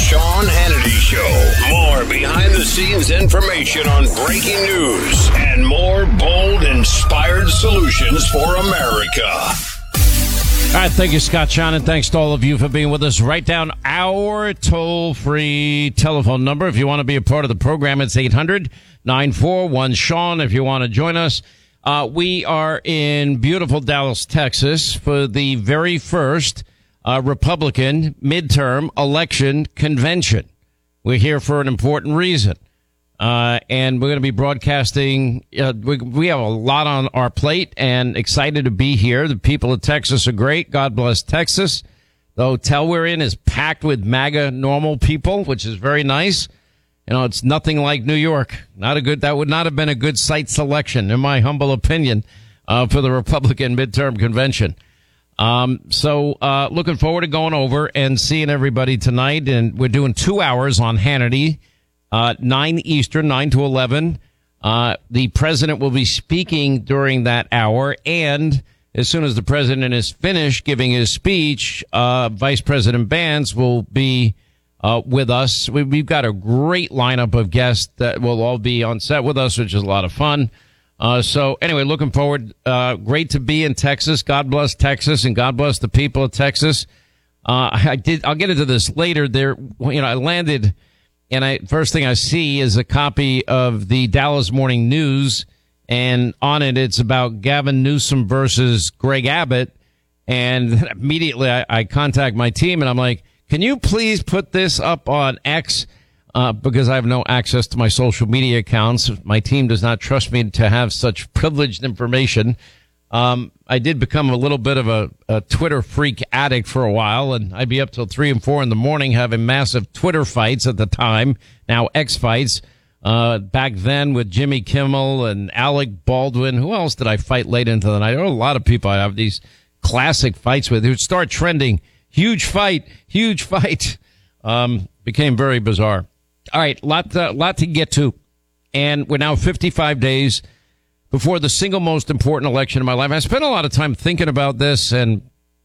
Sean Hannity Show. More behind-the-scenes information on breaking news and more bold, inspired solutions for America. All right, thank you, Scott Shannon. Thanks to all of you for being with us. Write down our toll-free telephone number. If you want to be a part of the program, it's 800-941-SEAN. If you want to join us, we are in beautiful Dallas, Texas for the very first Republican midterm election convention. We're here for an important reason. And we're going to be broadcasting. We have a lot on our plate and excited to be here. The people of Texas are great. God bless Texas. The hotel we're in is packed with MAGA normal people, which is very nice. You know, it's nothing like New York. That would not have been a good site selection, in my humble opinion, for the Republican midterm convention. So looking forward to going over and seeing everybody tonight. And we're doing 2 hours on Hannity. 9 Eastern, 9 to 11. The president will be speaking during that hour. And as soon as the president is finished giving his speech, Vice President Vance will be with us. We've got a great lineup of guests that will all be on set with us, which is a lot of fun. So anyway, looking forward. Great to be in Texas. God bless Texas and God bless the people of Texas. I'll get into this later. I landed. And first thing I see is a copy of the Dallas Morning News, and on it, it's about Gavin Newsom versus Greg Abbott. And immediately I contact my team, and I'm like, can you please put this up on X? Because I have no access to my social media accounts. My team does not trust me to have such privileged information. I did become a little bit of a Twitter freak addict for a while, and I'd be up till 3 and 4 in the morning having massive Twitter fights at the time, now X fights. Back then with Jimmy Kimmel and Alec Baldwin. Who else did I fight late into the night? There were a lot of people I have these classic fights with who would start trending. Huge fight. Became very bizarre. All right, lot to get to. And we're now 55 days before the single most important election in my life. I spent a lot of time thinking about this, and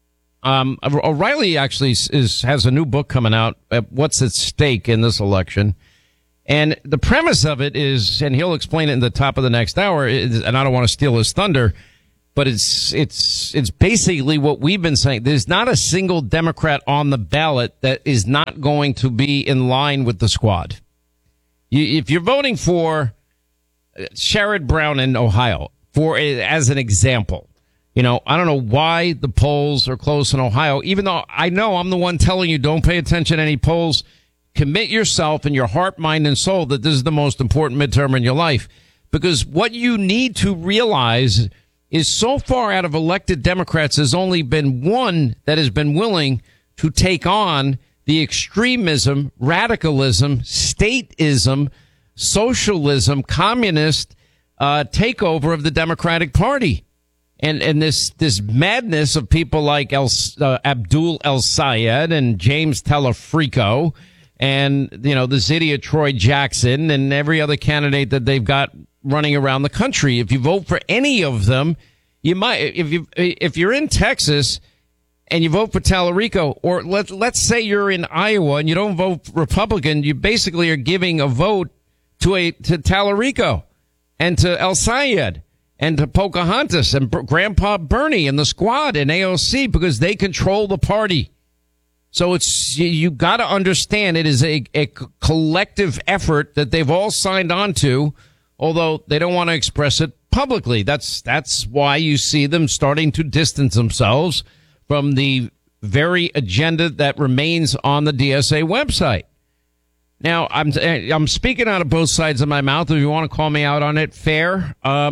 O'Reilly actually has a new book coming out, What's at Stake in This Election. And the premise of it is, and he'll explain it in the top of the next hour, and I don't want to steal his thunder, but it's basically what we've been saying. There's not a single Democrat on the ballot that is not going to be in line with the squad. If you're voting for Sherrod Brown in Ohio, as an example, I don't know why the polls are close in Ohio, even though I know I'm the one telling you don't pay attention to any polls. Commit yourself in your heart, mind, and soul that this is the most important midterm in your life. Because what you need to realize is so far out of elected Democrats, there's only been one that has been willing to take on the extremism, radicalism, stateism, socialism, communist takeover of the Democratic Party. And this madness of people like Abdul El-Sayed and James Telefrico and, this idiot Troy Jackson and every other candidate that they've got running around the country. If you vote for any of them, you might, if you're in Texas and you vote for Telefrico, or let's say you're in Iowa and you don't vote Republican, you basically are giving a vote to Telefrico and to El-Sayed and to Pocahontas and Grandpa Bernie and the squad and AOC, because they control the party. So you got to understand it is a collective effort that they've all signed on to, although they don't want to express it publicly. That's why you see them starting to distance themselves from the very agenda that remains on the DSA website. Now, I'm speaking out of both sides of my mouth. If you want to call me out on it, fair.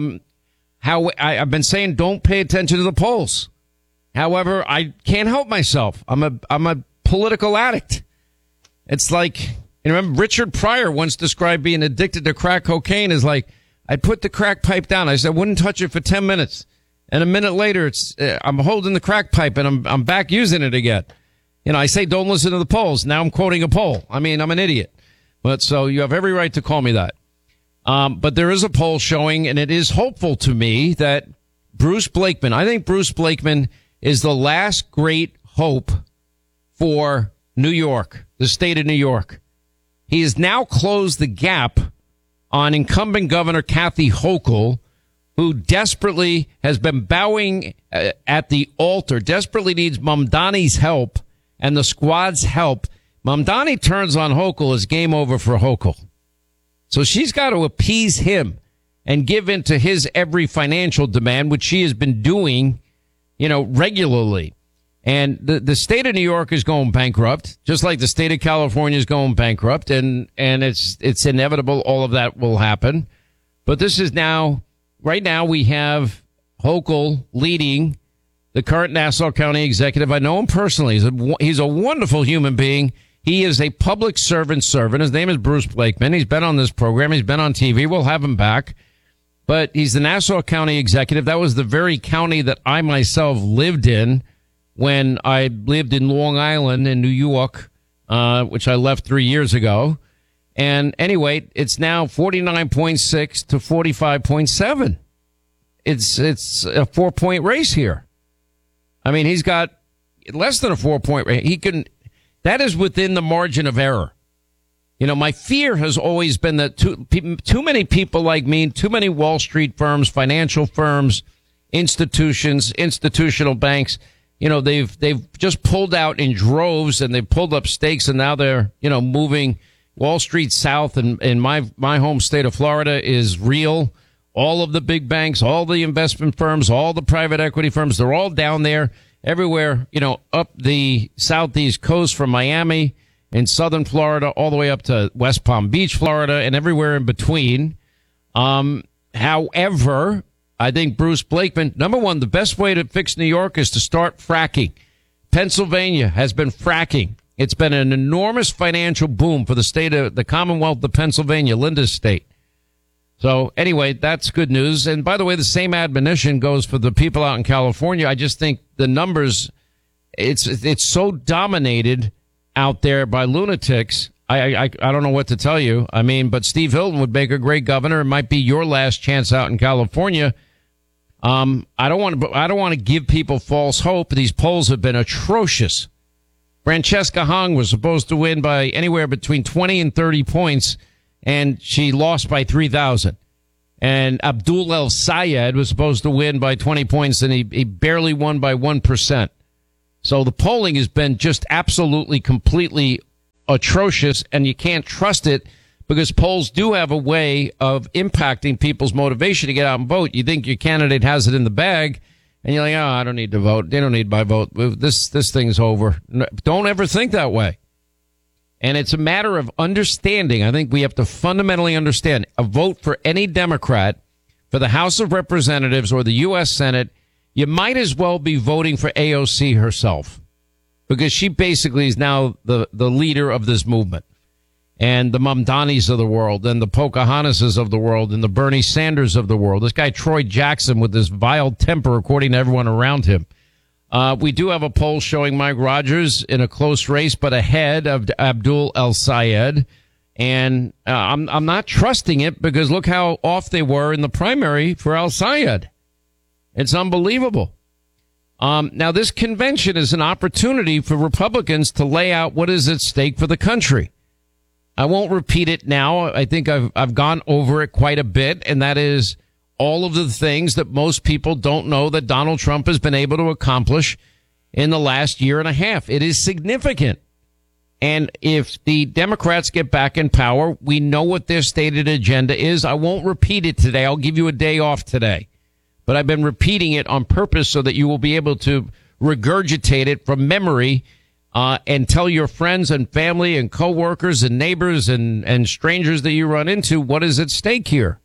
I've been saying don't pay attention to the polls. However, I can't help myself. I'm a political addict. It's like, remember Richard Pryor once described being addicted to crack cocaine as like, I'd put the crack pipe down. I said, I wouldn't touch it for 10 minutes. And a minute later, I'm holding the crack pipe and I'm back using it again. I say, don't listen to the polls. Now I'm quoting a poll. I mean, I'm an idiot. But so you have every right to call me that. But there is a poll showing, and it is hopeful to me, that I think Bruce Blakeman is the last great hope for New York, the state of New York. He has now closed the gap on incumbent Governor Kathy Hochul, who desperately has been bowing at the altar, desperately needs Mamdani's help and the squad's help. Mamdani turns on Hochul, it's game over for Hochul. So she's got to appease him and give in to his every financial demand, which she has been doing, regularly. And the state of New York is going bankrupt, just like the state of California is going bankrupt. And it's inevitable. All of that will happen. But this is now, right now we have Hochul leading the current Nassau County executive. I know him personally. He's a wonderful human being. He is a public servant. His name is Bruce Blakeman. He's been on this program. He's been on TV. We'll have him back. But he's the Nassau County executive. That was the very county that I myself lived in when I lived in Long Island in New York, which I left 3 years ago. And anyway, it's now 49.6 to 45.7. It's a 4-point race here. I mean, he's got less than a 4-point race. That is within the margin of error. My fear has always been that too many people like me, too many Wall Street firms, financial firms, institutions, institutional banks, they've just pulled out in droves and they've pulled up stakes and now they're, moving Wall Street south. And in my home state of Florida is real. All of the big banks, all the investment firms, all the private equity firms, they're all down there everywhere, up the southeast coast from Miami in southern Florida, all the way up to West Palm Beach, Florida, and everywhere in between. However, I think Bruce Blakeman, number one, the best way to fix New York is to start fracking. Pennsylvania has been fracking. It's been an enormous financial boom for the Commonwealth of Pennsylvania, Linda's state. So anyway, that's good news. And by the way, the same admonition goes for the people out in California. I just think the numbers, it's so dominated out there by lunatics. I don't know what to tell you. I mean, but Steve Hilton would make a great governor. It might be your last chance out in California. I don't want to give people false hope. These polls have been atrocious. Francesca Hong was supposed to win by anywhere between 20 and 30 points, and she lost by 3,000. And Abdul El Sayed was supposed to win by 20 points, and he barely won by 1%. So the polling has been just absolutely, completely atrocious, and you can't trust it because polls do have a way of impacting people's motivation to get out and vote. You think your candidate has it in the bag, and you're like, I don't need to vote. They don't need my vote. This thing's over. Don't ever think that way. And it's a matter of understanding. I think we have to fundamentally understand a vote for any Democrat for the House of Representatives or the U.S. Senate, you might as well be voting for AOC herself because she basically is now the leader of this movement. And the Mamdanis of the world and the Pocahontases of the world and the Bernie Sanders of the world. This guy, Troy Jackson, with this vile temper, according to everyone around him. We do have a poll showing Mike Rogers in a close race, but ahead of Abdul El Sayed. And I'm not trusting it because look how off they were in the primary for El Sayed. It's unbelievable. Now, this convention is an opportunity for Republicans to lay out what is at stake for the country. I won't repeat it now. I think I've gone over it quite a bit, and that is all of the things that most people don't know that Donald Trump has been able to accomplish in the last year and a half. It is significant. And if the Democrats get back in power, we know what their stated agenda is. I won't repeat it today. I'll give you a day off today. But I've been repeating it on purpose so that you will be able to regurgitate it from memory and tell your friends and family and coworkers and neighbors and strangers that you run into what is at stake here.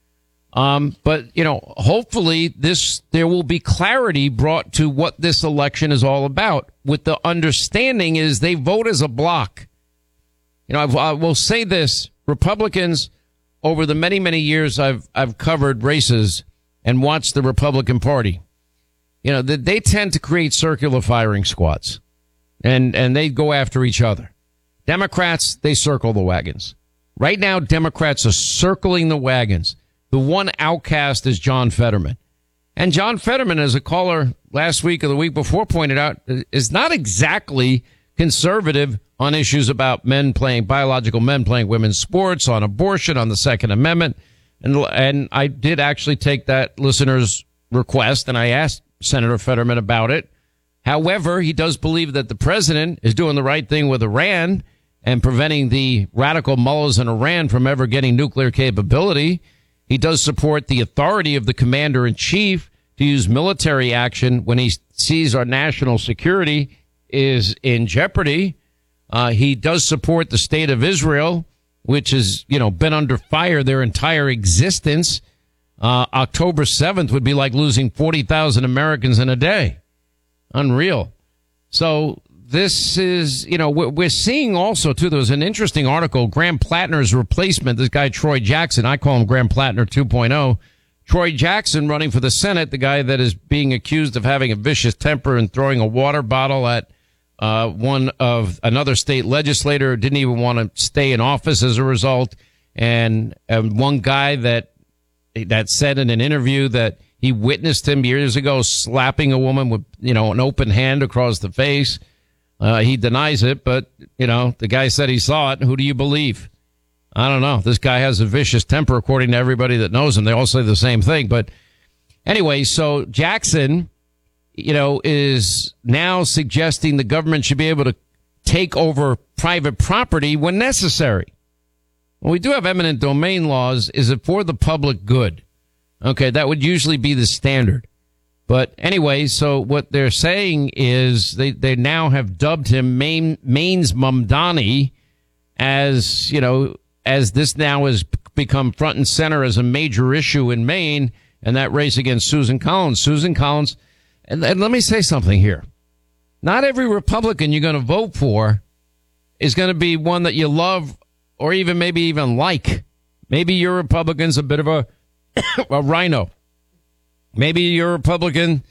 But, hopefully there will be clarity brought to what this election is all about with the understanding is they vote as a block. I will say this, Republicans over the many, many years I've covered races and watched the Republican Party, they tend to create circular firing squads and they go after each other. Democrats, they circle the wagons. Right now, Democrats are circling the wagons. The one outcast is John Fetterman. And John Fetterman, as a caller last week or the week before pointed out, is not exactly conservative on issues about biological men playing women's sports, on abortion, on the Second Amendment. And I did actually take that listener's request, and I asked Senator Fetterman about it. However, he does believe that the president is doing the right thing with Iran and preventing the radical mullahs in Iran from ever getting nuclear capability. He does support the authority of the commander-in-chief to use military action when he sees our national security is in jeopardy. He does support the state of Israel, which has, been under fire their entire existence. October 7th would be like losing 40,000 Americans in a day. Unreal. So this is, we're seeing also, too, there was an interesting article, Graham Plattner's replacement, this guy Troy Jackson, I call him Graham Plattner 2.0. Troy Jackson running for the Senate, the guy that is being accused of having a vicious temper and throwing a water bottle at one of another state legislator, didn't even want to stay in office as a result. And one guy that said in an interview that he witnessed him years ago slapping a woman with, an open hand across the face. He denies it, but, the guy said he saw it. Who do you believe? I don't know. This guy has a vicious temper, according to everybody that knows him. They all say the same thing. But anyway, so Jackson, is now suggesting the government should be able to take over private property when necessary. Well, we do have eminent domain laws. Is it for the public good? Okay, that would usually be the standard. But anyway, so what they're saying is they now have dubbed him Maine's Mamdani as, as this now has become front and center as a major issue in Maine, and that race against Susan Collins. Susan Collins, and let me say something here. Not every Republican you're going to vote for is going to be one that you love or maybe even like. Maybe your Republican's a bit of a rhino. Maybe your Republican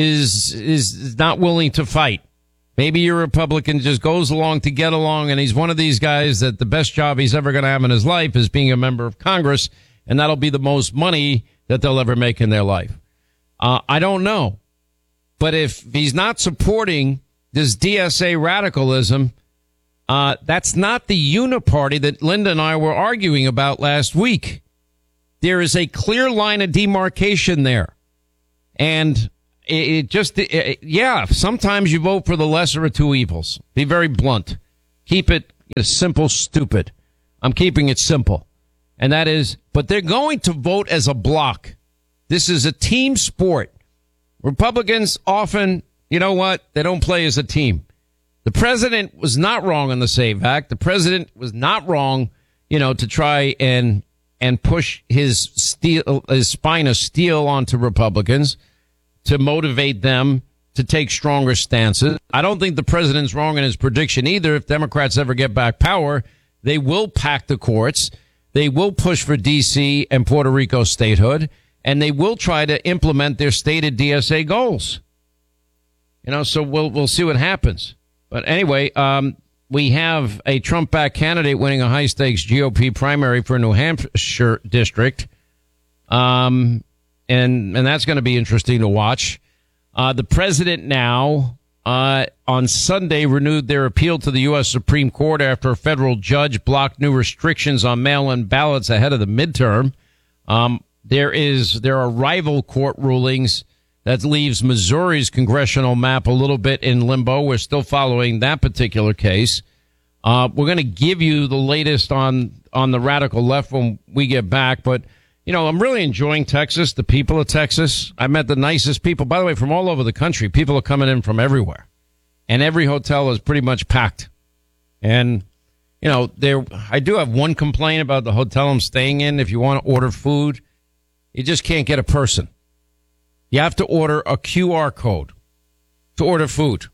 is not willing to fight. Maybe your Republican just goes along to get along, and he's one of these guys that the best job he's ever going to have in his life is being a member of Congress, and that'll be the most money that they'll ever make in their life. I don't know. But if he's not supporting this DSA radicalism, that's not the uniparty that Linda and I were arguing about last week. There is a clear line of demarcation there. And sometimes you vote for the lesser of two evils. Be very blunt. Keep it simple, stupid. I'm keeping it simple. And that is, but they're going to vote as a block. This is a team sport. Republicans often, they don't play as a team. The president was not wrong on the SAVE Act. The president was not wrong, to try and push his spine of steel onto Republicans to motivate them to take stronger stances. I don't think the president's wrong in his prediction either. If Democrats ever get back power, they will pack the courts. They will push for D.C. and Puerto Rico statehood, and they will try to implement their stated DSA goals. So we'll see what happens. But anyway, we have a Trump-backed candidate winning a high-stakes GOP primary for a New Hampshire district. And that's going to be interesting to watch. The president now, on Sunday, renewed their appeal to the U.S. Supreme Court after a federal judge blocked new restrictions on mail-in ballots ahead of the midterm. There are rival court rulings that leaves Missouri's congressional map a little bit in limbo. We're still following that particular case. We're going to give you the latest on the radical left when we get back. But, I'm really enjoying Texas, the people of Texas. I met the nicest people, by the way, from all over the country. People are coming in from everywhere. And every hotel is pretty much packed. And, I do have one complaint about the hotel I'm staying in. If you want to order food, you just can't get a person. You have to order a QR code to order food.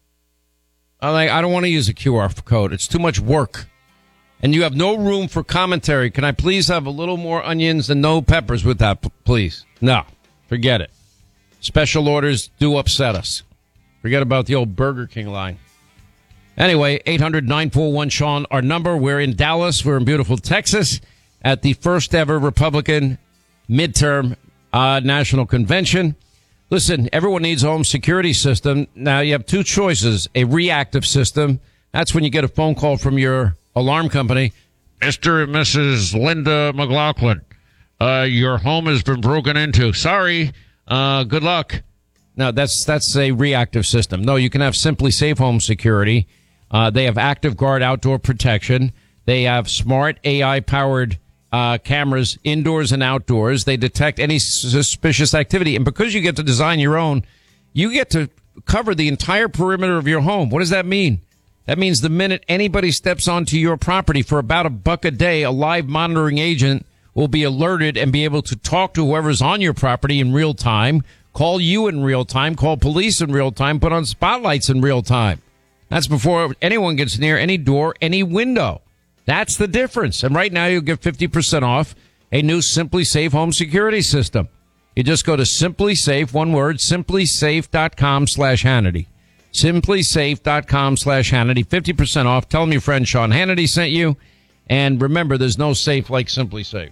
I don't want to use a QR code. It's too much work. And you have no room for commentary. Can I please have a little more onions and no peppers with that, please? No, forget it. Special orders do upset us. Forget about the old Burger King line. Anyway, 800-941-SEAN, our number. We're in Dallas. We're in beautiful Texas at the first ever Republican midterm national convention. Listen, everyone needs a home security system. Now, you have two choices, a reactive system That's when you get a phone call from your alarm company. Mr. and Mrs. Linda McLaughlin, your home has been broken into. Sorry. Good luck. No, that's a reactive system. No, you can have Simply Safe Home Security. They have Active Guard outdoor protection. They have smart AI-powered cameras indoors and outdoors. They detect any suspicious activity. And because you get to design your own, you get to cover the entire perimeter of your home. What does that mean? That means the minute anybody steps onto your property for about $1 a day, a live monitoring agent will be alerted and be able to talk to whoever's on your property in real time, call you in real time, call police in real time, put on spotlights in real time. That's before anyone gets near any door, any window. That's the difference. And right now you'll get 50% off a new Simply Safe home security system. You just go to Simply Safe, one word, simplysafe.com/Hannity. Simplysafe.com/Hannity, 50% off. Tell them your friend Sean Hannity sent you. And remember, there's no safe like Simply Safe.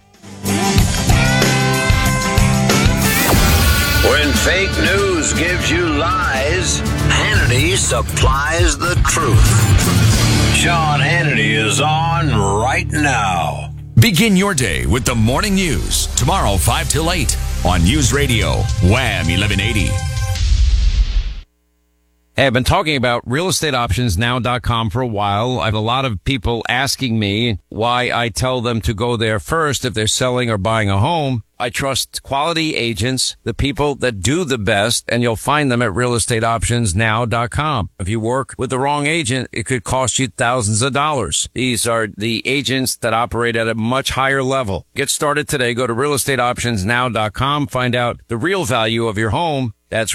When fake news gives you lies, Hannity supplies the truth. Sean Hannity is on right now. Begin your day with the morning news. Tomorrow, 5 till 8 on News Radio, Wham 1180. Hey, I've been talking about realestateoptionsnow.com for a while. I have a lot of people asking me why I tell them to go there first if they're selling or buying a home. I trust quality agents, the people that do the best, and you'll find them at realestateoptionsnow.com. If you work with the wrong agent, it could cost you thousands of dollars. These are the agents that operate at a much higher level. Get started today. Go to realestateoptionsnow.com. Find out the real value of your home. That's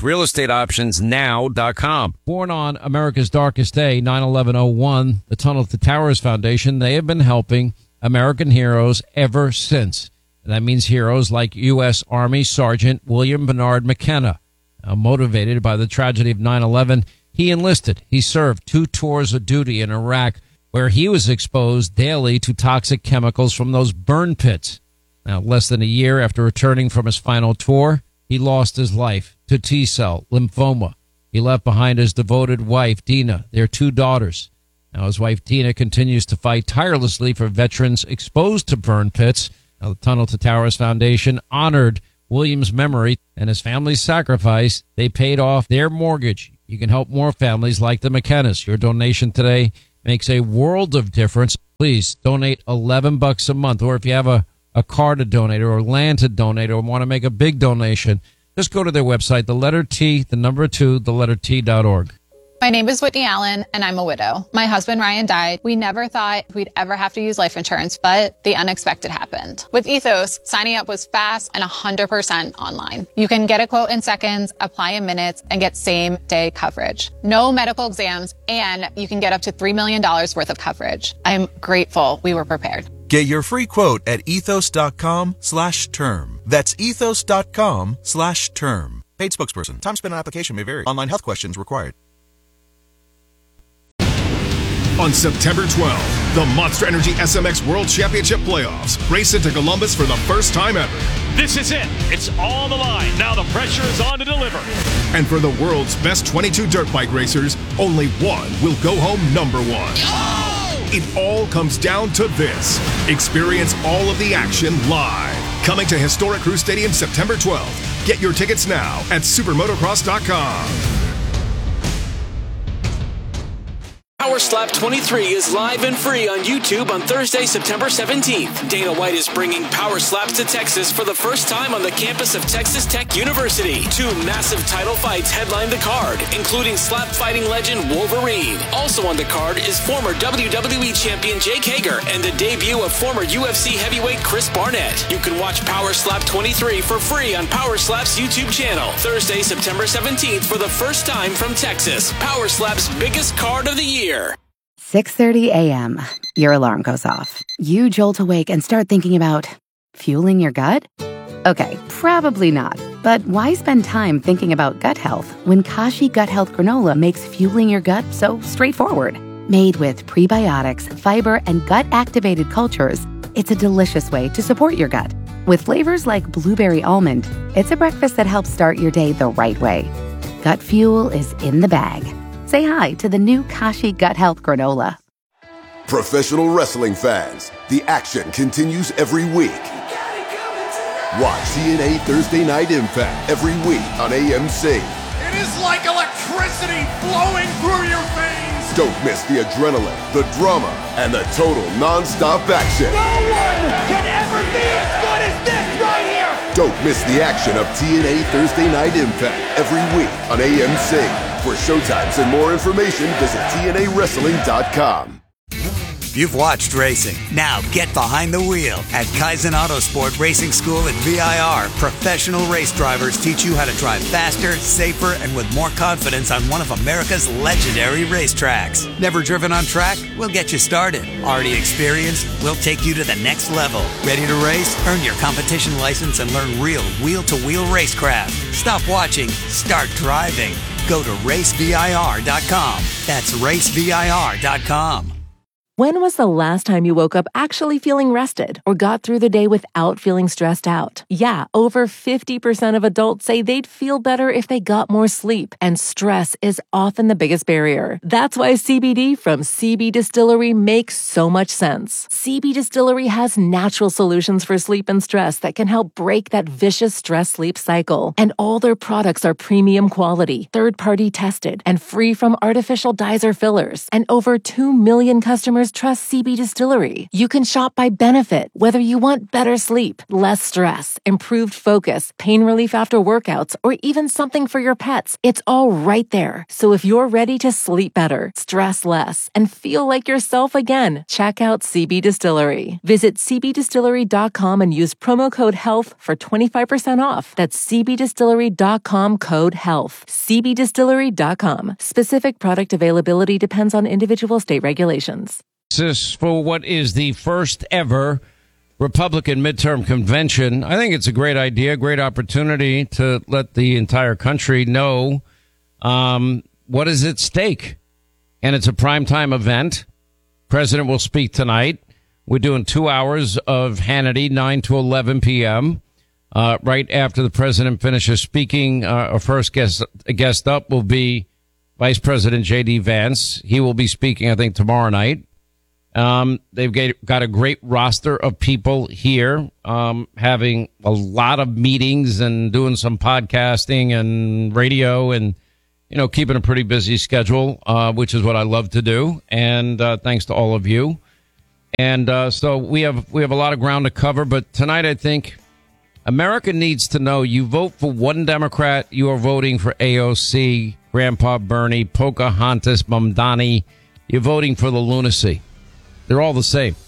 realestateoptionsnow.com. Born on America's darkest day, 9/11/01, the Tunnel to Towers Foundation, they have been helping American heroes ever since. And that means heroes like U.S. Army Sergeant William Bernard McKenna. Motivated by the tragedy of 9/11, he enlisted. He served 2 tours of duty in Iraq, where he was exposed daily to toxic chemicals from those burn pits. Now, less than a year after returning from his final tour, he lost his life to T-cell lymphoma. He left behind his devoted wife, Dina, their 2 daughters. Now, his wife, Dina, continues to fight tirelessly for veterans exposed to burn pits. Now, the Tunnel to Towers Foundation honored William's memory and his family's sacrifice. They paid off their mortgage. You can help more families like the McKennas. Your donation today makes a world of difference. Please donate $11 a month, or if you have a car to donate or land to donate or want to make a big donation, just go to their website, the letter T, the number 2, the letter T.org. My name is Whitney Allen, and I'm a widow. My husband, Ryan, died. We never thought we'd ever have to use life insurance, but the unexpected happened. With Ethos, signing up was fast and 100% online. You can get a quote in seconds, apply in minutes, and get same-day coverage. No medical exams, and you can get up to $3 million worth of coverage. I'm grateful we were prepared. Get your free quote at ethos.com/term. That's ethos.com/term. Paid spokesperson. Time spent on application may vary. Online health questions required. On September 12th, the Monster Energy SMX World Championship Playoffs race into Columbus for the first time ever. This is it. It's on the line. Now the pressure is on to deliver. And for the world's best 22 dirt bike racers, only one will go home number 1. Oh! It all comes down to this. Experience all of the action live. Coming to Historic Crew Stadium September 12th. Get your tickets now at supermotocross.com. Power Slap 23 is live and free on YouTube on Thursday, September 17th. Dana White is bringing Power Slaps to Texas for the first time on the campus of Texas Tech University. 2 massive title fights headline the card, including slap fighting legend Wolverine. Also on the card is former WWE champion Jake Hager and the debut of former UFC heavyweight Chris Barnett. You can watch Power Slap 23 for free on Power Slap's YouTube channel. Thursday, September 17th for the first time from Texas. Power Slap's biggest card of the year. 6:30 a.m. Your alarm goes off. You jolt awake and start thinking about fueling your gut? Okay, probably not. But why spend time thinking about gut health when Kashi Gut Health Granola makes fueling your gut so straightforward? Made with prebiotics, fiber, and gut-activated cultures, it's a delicious way to support your gut. With flavors like blueberry almond, it's a breakfast that helps start your day the right way. Gut fuel is in the bag. say hi to the new Kashi Gut Health Granola. Professional wrestling fans, the action continues every week. Watch TNA Thursday Night Impact every week on AMC. It is like electricity flowing through your veins. Don't miss the adrenaline, the drama, and the total non-stop action. No one can ever be as good as this right here. Don't miss the action of TNA Thursday Night Impact every week on AMC. For showtimes and more information, visit TNAWrestling.com. You've watched racing. Now get behind the wheel. At Kaizen Autosport Racing School at VIR, professional race drivers teach you how to drive faster, safer, and with more confidence on one of America's legendary racetracks. Never driven on track? We'll get you started. Already experienced? We'll take you to the next level. Ready to race? Earn your competition license and learn real wheel-to-wheel racecraft. Stop watching. Start driving. Go to racevir.com. That's racevir.com. When was the last time you woke up actually feeling rested or got through the day without feeling stressed out? Yeah, over 50% of adults say they'd feel better if they got more sleep, and stress is often the biggest barrier. That's why CBD from CB Distillery makes so much sense. CB Distillery has natural solutions for sleep and stress that can help break that vicious stress-sleep cycle. And all their products are premium quality, third-party tested, and free from artificial dyes or fillers. And over 2 million customers trust CB Distillery. You can shop by benefit, whether you want better sleep, less stress, improved focus, pain relief after workouts, or even something for your pets. It's all right there. So if you're ready to sleep better, stress less, and feel like yourself again, check out CB Distillery. Visit cbdistillery.com and use promo code HEALTH for 25% off. That's cbdistillery.com code HEALTH. cbdistillery.com. Specific product availability depends on individual state regulations. This for what is the first ever Republican midterm convention. I think it's a great idea, great opportunity to let the entire country know what is at stake. And it's a primetime event. President will speak tonight. We're doing 2 hours of Hannity, 9 to 11 p.m. Right after the president finishes speaking, our first guest up will be Vice President J.D. Vance. He will be speaking, I think, tomorrow night. They've got a great roster of people here, having a lot of meetings and doing some podcasting and radio and, keeping a pretty busy schedule, which is what I love to do. And, thanks to all of you. And, so we have a lot of ground to cover, but tonight I think America needs to know you vote for one Democrat, you are voting for AOC, Grandpa Bernie, Pocahontas, Mamdani. You're voting for the lunacy. They're all the same.